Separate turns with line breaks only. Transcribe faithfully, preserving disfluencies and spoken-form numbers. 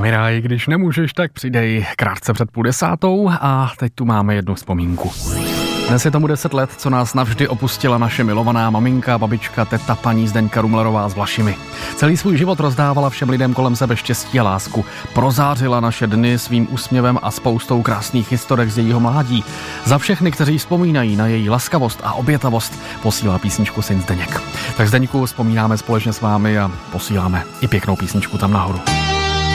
Zaviraj, když nemůžeš, tak přidej krátce před půl desátou a teď tu máme jednu vzpomínku. Dnes je tomu deset let, co nás navždy opustila naše milovaná maminka, babička, teta paní Zdeňka Rumlerová s Vlašimi. Celý svůj život rozdávala všem lidem kolem sebe štěstí a lásku. Prozářila naše dny svým úsměvem a spoustou krásných historek z jejího mládí. Za všechny, kteří vzpomínají na její laskavost a obětavost, posílá písničku syn Zdeněk. Tak Zdeňku, vzpomínáme společně s vámi a posíláme i pěknou písničku tam nahoru.